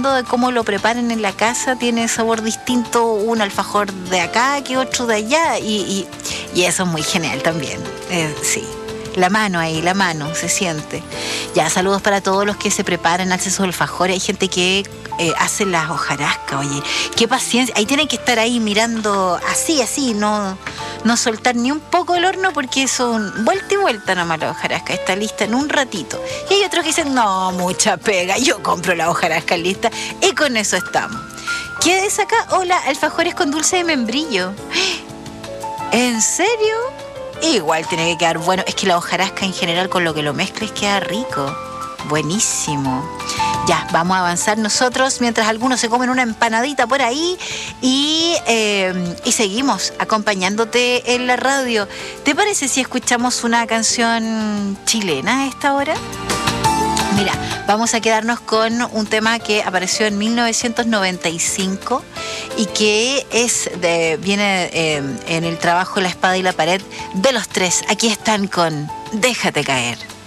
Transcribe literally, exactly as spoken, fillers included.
dependiendo de cómo lo preparen en la casa, tiene sabor distinto un alfajor de acá que otro de allá, y, y, y eso es muy genial también. Eh, sí, la mano ahí, la mano, se siente. Ya, saludos para todos los que se preparan, hacen sus alfajores. Hay gente que eh, hace las hojarascas, oye, qué paciencia. Ahí tienen que estar ahí mirando así, así, no, no soltar ni un poco el horno, porque son vuelta y vuelta nomás la hojarasca, está lista en un ratito. Y hay otros que dicen, no, mucha pega, yo compro la hojarasca lista y con eso estamos. ¿Qué es acá? Hola, alfajores con dulce de membrillo. ¿En serio? Igual tiene que quedar bueno. Es que la hojarasca en general, con lo que lo mezcles, queda rico. Buenísimo. Ya, vamos a avanzar nosotros mientras algunos se comen una empanadita por ahí y, eh, y seguimos acompañándote en la radio. ¿Te parece si escuchamos una canción chilena a esta hora? Mira, vamos a quedarnos con un tema que apareció en mil novecientos noventa y cinco y que es de, viene eh, en el trabajo La espada y la pared de Los Tres. Aquí están con Déjate caer.